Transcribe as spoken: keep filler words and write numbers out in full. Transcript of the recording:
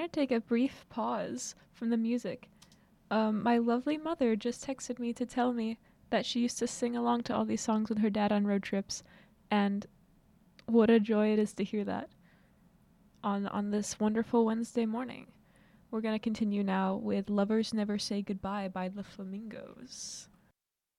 take a brief pause from the music. Um, my lovely mother just texted me to tell me that she used to sing along to all these songs with her dad on road trips, and what a joy it is to hear that on on this wonderful Wednesday morning. We're going to continue now with Lovers Never Say Goodbye by the Flamingos.